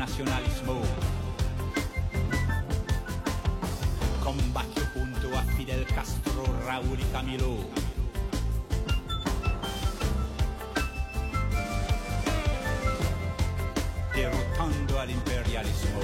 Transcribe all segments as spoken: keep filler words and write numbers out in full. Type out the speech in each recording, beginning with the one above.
nacionalismo. Combate junto a Fidel Castro, Raúl y Camilo. Derrotando al imperialismo.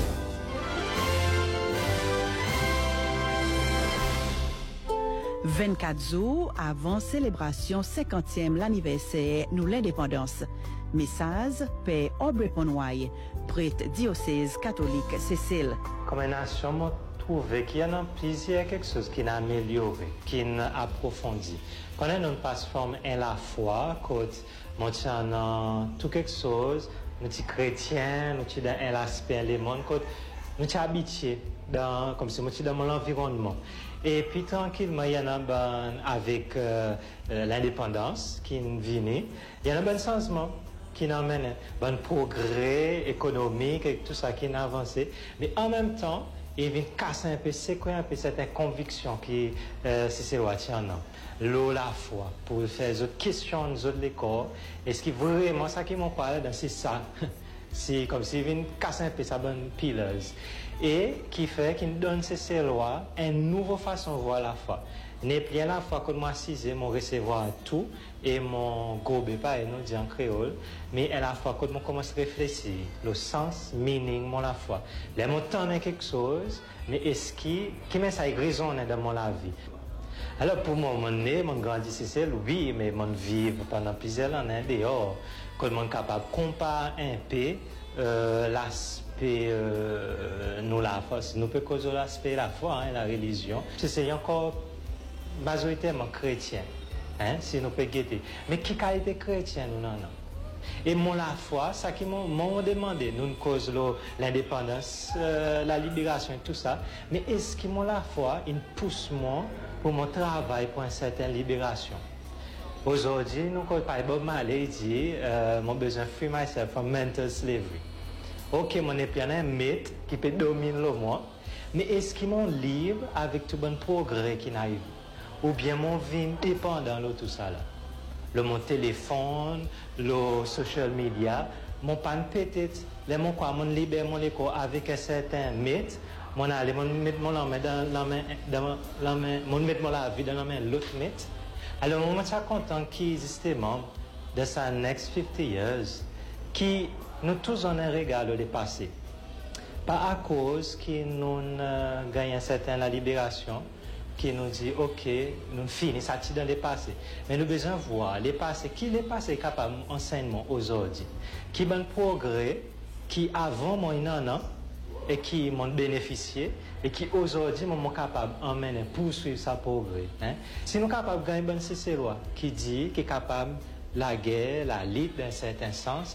vingt-quatre jours avant célébration cinquantième l'anniversaire nous l'indépendance. Message Père Aubrey Ponway, prêtre diocèse catholique Cécile. Comme nation, moi trouvé qu'il y a plusieurs quelque chose qui n'a amélioré, qui n'a approfondi. Quand on passe forme en la foi, quand on tient tout quelque chose, nous sommes chrétiens, nous sommes dans l'aspect des mondes, quand nous sommes habitués dans, comme si nous sommes dans mon environnement. Et puis tranquillement, il y en a ben, avec euh, l'indépendance qui est venue, il y a un bon changement qui amène un bon progrès économique et tout ça qui a avancé. Mais en même temps, il vient casser un peu, séquer un peu certaines convictions qui euh, si c'est tient l'eau la foi pour faire des autres questions des autres l'école. Est-ce que vraiment ça qui m'en parle c'est ça? C'est comme s'il vient casser un peu sa bonne pileuse. Et qui fait qu'il donne ces lois une nouvelle façon de voir la foi. N'est plus la foi que moi cisé, mon recevoir tout et mon gobé pas et nous dit en créole, mais à la fois que moi commence à réfléchir le sens, meaning mon la foi. Les mots tendent quelque chose, mais est-ce qui qui met ça résonne dans mon la vie. Alors pour moi, mon né, mon grandi c'est oui, mais mon vivre pendant plusieurs années dehors, que mon capable de comparer un peu euh, l'aspect euh, nous la foi, nous peut causer l'aspect la foi, hein, la religion. C'est encore majoritairement chrétien, hein, si nous pouvons guetter. Mais qui a été chrétien, nous non, non. Et mon la foi, ça qui m'ont demandé, nous cause l'indépendance, euh, la libération et tout ça, mais est-ce que mon la foi, il pousse moi pour mon travail pour une certaine libération? Aujourd'hui, nous, quand Bob Marley dit, euh, mon besoin de free myself from mental slavery. Ok, mon épion un mythe qui peut dominer le moi, mais est-ce qu'il m'en libre avec tout bon progrès qui n'arrive? Ou bien mon vie dépendant de tout ça là? Le mon téléphone, le social media, mon pan peut-être, les mon quoi, mon libère mon écho avec un certain mythe, mon aller, mon mettre mon main dans la main, dans la main, mon mettre mon la vie dans la main l'autre mythe. Alors, moi, je suis content qu'il justement, de ces next fifty years, qui nous tous en un regard le passé. Pas à cause que nous euh, gagnons certaine la libération, qui nous dit, OK, nous finissons ça dans le passé. Mais nous besoin de voir le passé, qui le passé est capable d'enseignement aujourd'hui, qui bon progrès, qui avant moi, non, non, et qui m'ont bénéficié, et qui aujourd'hui sont capables d'emmener, poursuivre sa progrès. Hein? Si nous sommes capables de gagner une bonne loi qui dit qu'il est capable la guerre, la lutte d'un certain sens,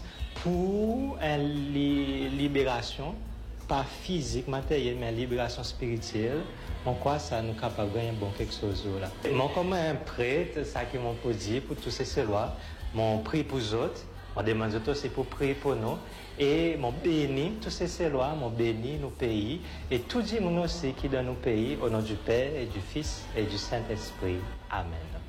pour une li libération, pas physique, matérielle, mais une libération spirituelle, en quoi ça nous capable de gagner bon quelque chose là. Moi, comme un prêtre, ça qui m'ont dit pour tous ces lois, mon prix pour les autres, on demande aussi pour prier pour nous. Et mon béni, tous ces lois, mon béni nos pays, et tout dit mon aussi qui dans nos pays, au nom du Père et du Fils et du Saint-Esprit. Amen.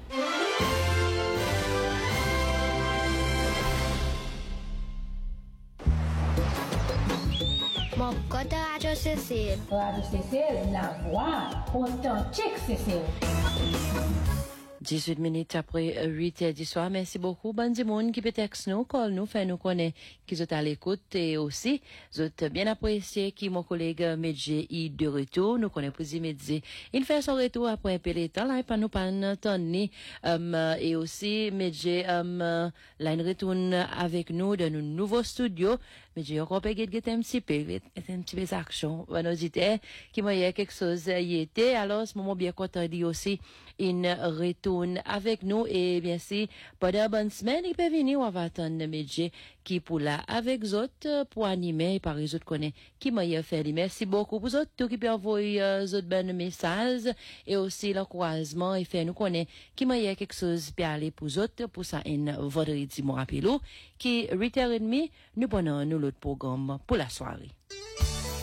Mon côté Radio Cécile. Radio Cécile, la voix authentique Cécile. dix-huit minutes après huit heures du soir. Merci beaucoup. Bon monde qui peut texte nous, call nous, fait nous connaître qui sont à l'écoute et aussi, vous bien apprécié qui mon collègue Medjé est de retour. Nous connaissons plus Medjé. Il fait son retour après un peu de temps, là, et pas nous pas attendre, um, et aussi, Medjé, um, là, il retourne avec nous dans nos nouveaux studios. Medjé, encore peut get un petit peu, un petit peu d'action. On nous dit, qui m'a y a quelque chose, y était. Alors, ce moment bien content dit aussi, il retourne avec nous et bien sûr, pendant bonne semaine, il peut venir, on va attendre Medjé qui pour là avec vous autres pour animer et par les autres connaît qui m'a fait. Merci beaucoup pour vous autres, tout qui peut envoyer euh, autres ben messages et aussi l'encouragement et faire nous connaître qui m'a quelque chose pour aller pour vous autres pour ça un vendredi, mon rappelou qui huit heures trente, nous prenons nous l'autre programme pour la soirée.